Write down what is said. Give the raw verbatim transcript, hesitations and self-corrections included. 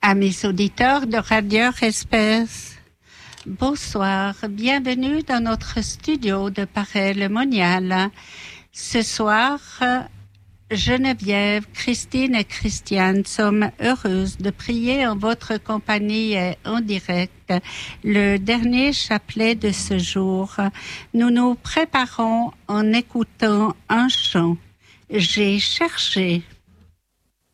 Amis auditeurs de Radio Espèce, bonsoir, bienvenue dans notre studio de Paray-le-Monial. Ce soir, Geneviève, Christine et Christiane sommes heureuses de prier en votre compagnie et en direct le dernier chapelet de ce jour. Nous nous préparons en écoutant un chant. J'ai cherché.